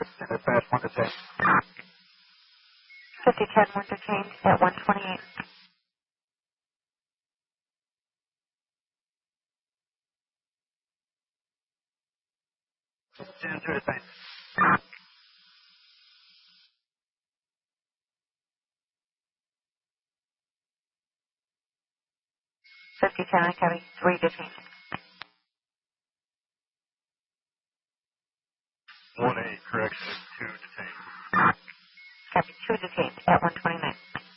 Dispatch 1 to 10. 5010 1 detained at 128. Stand to the same. 5010 I carry 3 detained. 1-8, correction, 2 detained. Copy 2 detained at 129.